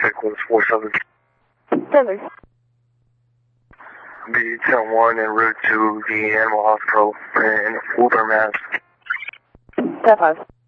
traffic was 47. 7. B-10-1 en route to the animal hospital in Woburn, Mass. 10-5.